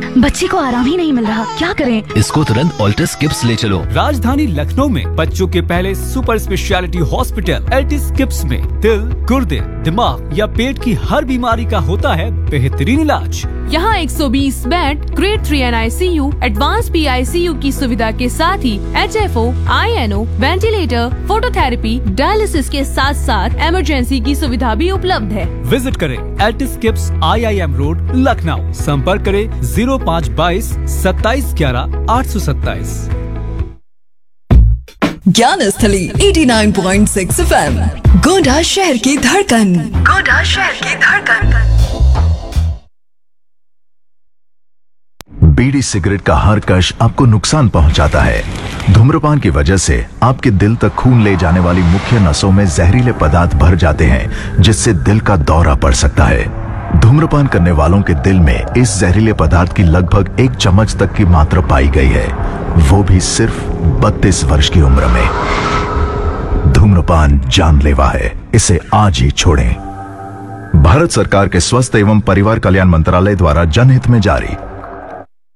बच्ची को आराम ही नहीं मिल रहा, क्या करें? इसको तुरंत ऑल्टिस किप्स ले चलो। राजधानी लखनऊ में बच्चों के पहले super speciality hospital Altis kips में दिल, गुर्दे, दिमाग या पेट की हर बीमारी का होता है बेहतरीन इलाज। यहाँ 120 bed, grade 3 NICU, advance PICU की सुविधा के साथ ही HFO, INO, ventilator, phototherapy, dialysis के साथ साथ इमरजेंसी की सुविधा भी उपलब्ध है। विजिट करें Altis kips IIM road Lucknow. संपर्क करें 0522 27 11 827। ज्ञान स्थली 89.6 FM, गोंडा शहर की धड़कन। गोंडा शहर की धड़कन। बीड़ी सिगरेट का हर कश आपको नुकसान पहुंचाता है। धूम्रपान की वजह से आपके दिल तक खून ले जाने वाली मुख्य नसों में जहरीले पदार्थ भर जाते हैं, जिससे दिल का दौरा पड़ सकता है। धूम्रपान करने वालों के दिल में इस जहरीले पदार्थ की लगभग 1 चम्मच तक की मात्रा पाई गई है, वो भी सिर्फ 32 वर्ष की उम्र में। धूम्रपान जानलेवा है, इसे आज ही छोड़ें। भारत सरकार के स्वास्थ्य एवं परिवार कल्याण मंत्रालय द्वारा जनहित में जारी।